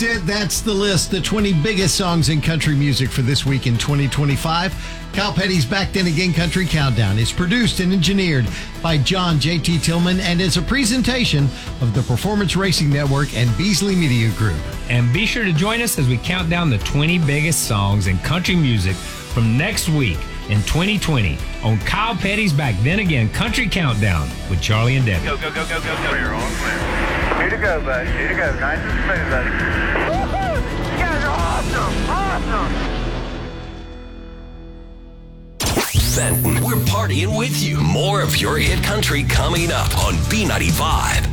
That's the list, the 20 biggest songs in country music for this week in 2025. Kyle Petty's Back Then Again Country Countdown is produced and engineered by John J.T. Tillman and is a presentation of the Performance Racing Network and Beasley Media Group. And be sure to join us as we count down the 20 biggest songs in country music from next week in 2020 on Kyle Petty's Back Then Again Country Countdown with Charlie and Debbie. Go. Clear, all clear. Here to go, bud. Here to go. Nice and smooth, buddy. Woo-hoo! You guys are awesome. Fenton, we're partying with you. More of your hit country coming up on B95.